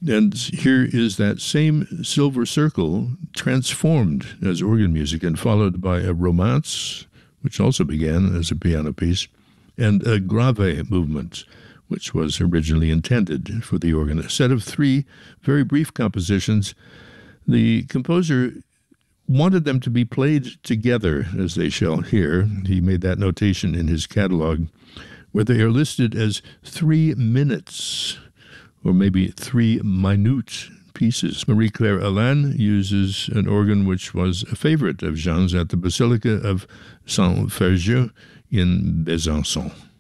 And here is that same silver circle transformed as organ music and followed by a romance, which also began as a piano piece, and a grave movement, which was originally intended for the organ. A set of three very brief compositions. The composer wanted them to be played together, as they shall hear. He made that notation in his catalog, where they are listed as 3 minutes, or maybe 3 minute pieces. Marie-Claire Alain uses an organ which was a favorite of Jean's at the Basilica of Saint-Ferjeux in Besançon.